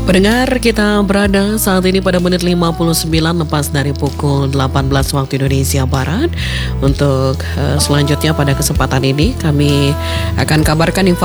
Pendengar, kita berada saat ini pada menit 59 lepas dari pukul 18 waktu Indonesia Barat. Untuk selanjutnya pada kesempatan ini kami akan kabarkan informasi